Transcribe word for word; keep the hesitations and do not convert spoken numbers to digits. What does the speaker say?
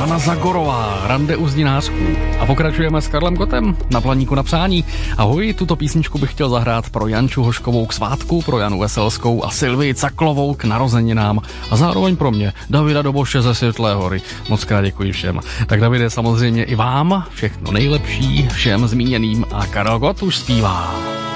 Jana Zagorová, Rande u zdinářků. A pokračujeme s Karlem Gotem na Planíku na přání. Ahoj, tuto písničku bych chtěl zahrát pro Janču Hoškovou k svátku, pro Janu Veselskou a Silvii Caklovou k narozeninám a zároveň pro mě, Davida Doboše ze Světlé hory. Moc krát děkuji všem. Tak Davide, samozřejmě i vám všechno nejlepší, všem zmíněným a Karel Gott už zpívá.